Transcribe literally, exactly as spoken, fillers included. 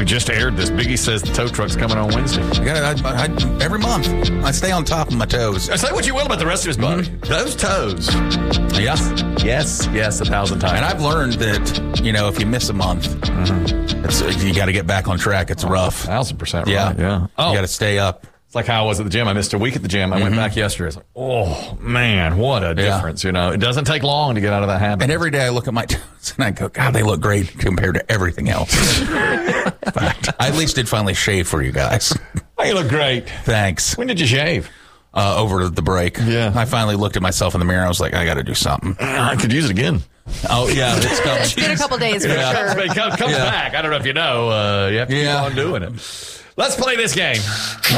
just aired this. Biggie says the tow truck's coming on Wednesday. I gotta, I, I, every month, I stay on top of my toes. Say what you will about the rest of his body. Mm-hmm. Those toes. Yeah. Yes, yes, a thousand times. And I've learned that, you know, if you miss a month, mm-hmm. it's, you got to get back on track. It's rough. A thousand percent yeah. right. Yeah. Oh. You got to stay up. It's like how I was at the gym. I missed a week at the gym. I mm-hmm. went back yesterday. It's like, oh, man, what a difference. Yeah. You know, it doesn't take long to get out of that habit. And every day I look at my toes and I go, God, they look great compared to everything else. Fact, I at least did finally shave for you guys. Oh, you look great. Thanks. When did you shave? Uh, over the break. Yeah. I finally looked at myself in the mirror. I was like, I got to do something. I could use it again. Oh, yeah. It's coming. It's been a couple days for yeah. sure. It comes, comes yeah. back. I don't know if you know. Uh, you have to yeah. keep on doing it. Let's play this game.